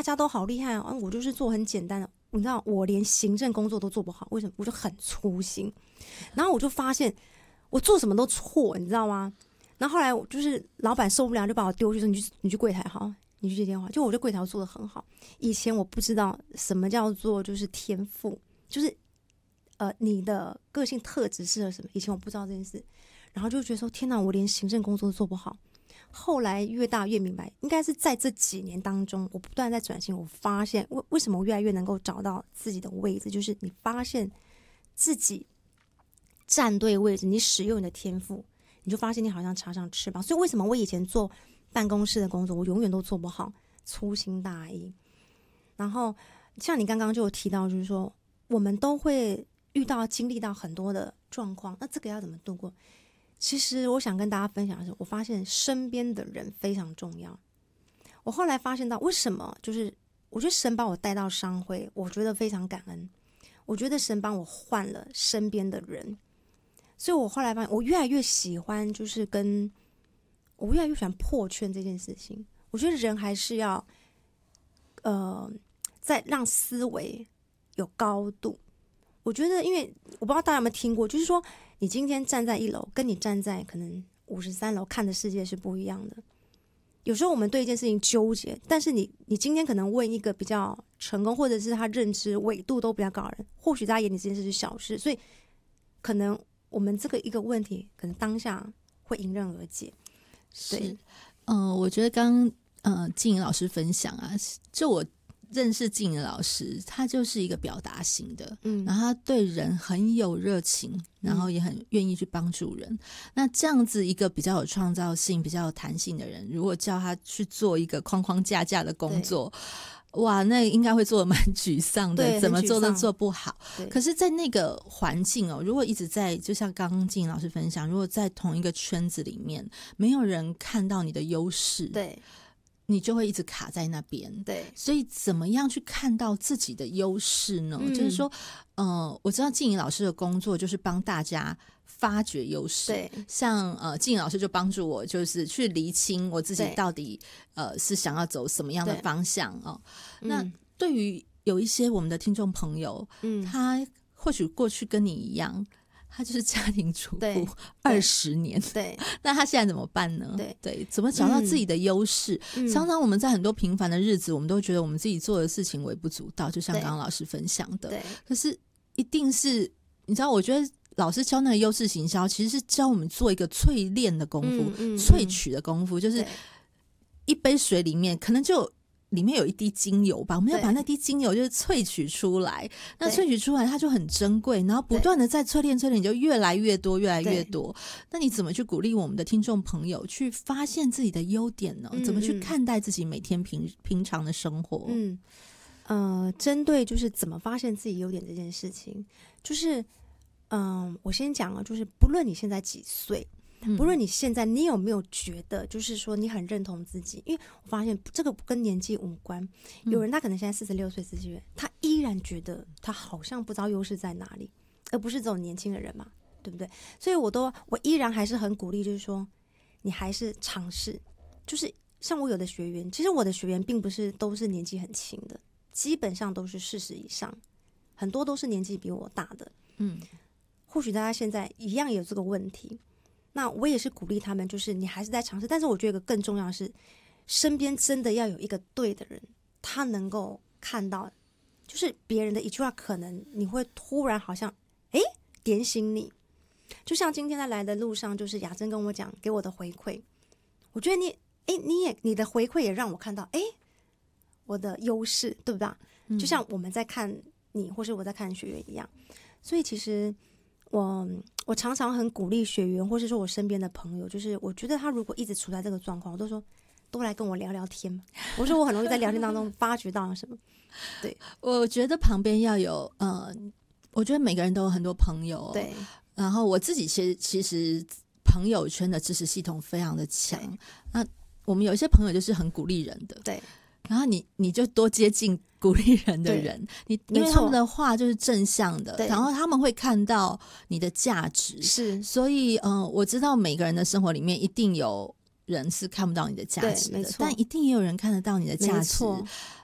家都好厉害啊，我就是做很简单的，你知道我连行政工作都做不好，为什么？我就很粗心，然后我就发现我做什么都错，你知道吗？然后后来我就是老板受不了，就把我丢去说你去柜台好，你去接电话。就我在柜台做得很好。以前我不知道什么叫做就是天赋，就是你的个性特质适合什么。以前我不知道这件事，然后就觉得说天哪，我连行政工作都做不好。后来越大越明白，应该是在这几年当中，我不断在转型，我发现为什么我越来越能够找到自己的位置，就是你发现自己站对位置，你使用你的天赋，你就发现你好像插上翅膀。所以为什么我以前做办公室的工作，我永远都做不好，粗心大意。然后像你刚刚就有提到，就是说我们都会经历到很多的状况，那这个要怎么度过？其实我想跟大家分享的是，我发现身边的人非常重要。我后来发现到为什么，就是我觉得神把我带到商会，我觉得非常感恩。我觉得神帮我换了身边的人，所以我后来发现我越来越喜欢，就是我越来越喜欢破圈这件事情。我觉得人还是要再让思维有高度。我觉得因为我不知道大家有没有听过，就是说你今天站在1楼跟你站在可能53楼看的世界是不一样的。有时候我们对一件事情纠结，但是你今天可能问一个比较成功或者是他认知纬度都比较高的人，或许在他眼里这件事是小事，所以可能我们这个一个问题可能当下会迎刃而解。对， 我觉得刚静莹老师分享啊，就我认识静莹老师，他就是一个表达型的，然后他对人很有热情，然后也很愿意去帮助人。那这样子一个比较有创造性、比较有弹性的人，如果叫他去做一个框框架架的工作，哇，那应该会做得蛮沮丧的，怎么做都做不好。可是在那个环境如果一直在，就像刚刚静莹老师分享，如果在同一个圈子里面，没有人看到你的优势， 对， 你就会一直卡在那边。 对， 所以怎么样去看到自己的优势呢？就是说我知道静莹老师的工作就是帮大家发掘优势， 对， 像静莹老师就帮助我，就是去厘清我自己到底是想要走什么样的方向那对于有一些我们的听众朋友，他或许过去跟你一样，他就是家庭主妇20年， 对， 那他现在怎么办呢？对，怎么找到自己的优势？常常我们在很多平凡的日子，我们都觉得我们自己做的事情微不足道，就像刚刚老师分享的。可是一定是你知道，我觉得老师教那个优势行销，其实是教我们做一个淬炼的功夫，萃取的功夫，就是一杯水里面可能就里面有一滴精油吧，我们要把那滴精油就是萃取出来，那萃取出来它就很珍贵，然后不断的在淬炼，你就越来越多越来越多。那你怎么去鼓励我们的听众朋友去发现自己的优点呢？怎么去看待自己每天平常的生活？ 针对就是怎么发现自己优点这件事情，就是我先讲就是不论你现在几岁，不论你现在你有没有觉得就是说你很认同自己，因为我发现这个跟年纪无关。有人他可能现在46岁47岁，他依然觉得他好像不知道优势在哪里，而不是这种年轻的人嘛，对不对？所以我依然还是很鼓励，就是说你还是尝试。就是像我有的学员，其实我的学员并不是都是年纪很轻的，基本上都是40以上，很多都是年纪比我大的。或许大家现在一样有这个问题，那我也是鼓励他们，就是你还是在尝试。但是我觉得一个更重要的是，身边真的要有一个对的人，他能够看到，就是别人的一句话，可能你会突然好像点醒你。就像今天在来的路上，就是雅珍跟我讲给我的回馈，我觉得你的回馈也让我看到我的优势，对不对？就像我们在看你或是我在看学员一样。所以其实我常常很鼓励学员或是说我身边的朋友，就是我觉得他如果一直处在这个状况，我都说多来跟我聊聊天。我说我很容易在聊天当中发掘到什么。对， 我觉得旁边要有我觉得每个人都有很多朋友对， 然后我自己其实朋友圈的支持系统非常的强。那我们有一些朋友就是很鼓励人的， 对， 然后你就多接近鼓励人的人，因为他们的话就是正向的，然后他们会看到你的价值， 是， 所以我知道每个人的生活里面一定有人是看不到你的价值的，但一定也有人看得到你的价值。